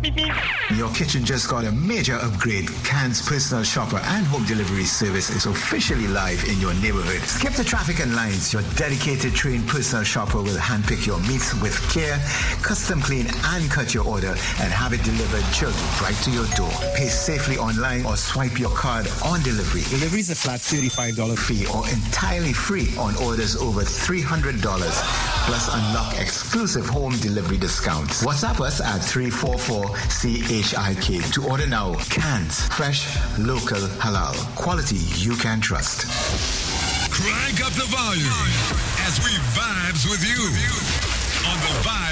Your kitchen just got a major upgrade. Can's personal shopper and home delivery service is officially live in your neighborhood. Skip the traffic and lines. Your dedicated trained personal shopper will handpick your meats with care, custom clean and cut your order, and have it delivered chilled right to your door. Pay safely online or swipe your card on delivery. Delivery is a flat $35 fee or entirely free on orders over $300. Plus unlock exclusive home delivery discounts. WhatsApp us at 344-CHIK to order now. Can's fresh, local, halal. Quality you can trust. Crank up the volume as we vibes with you on the Vibe